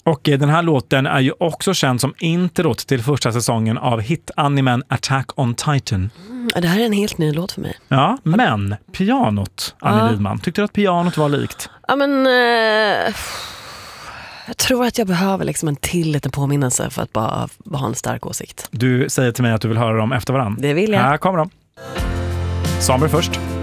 Och den här låten är ju också känd som introt till första säsongen av hit-animen Attack on Titan. Det här är en helt ny låt för mig. Ja, men pianot, Annie Lidman. Tyckte du att pianot var likt? Ja, men jag tror att jag behöver liksom en liten påminnelse för att bara ha en stark åsikt. Du säger till mig att du vill höra dem efter varann. Det vill jag. Här kommer de. Samer först.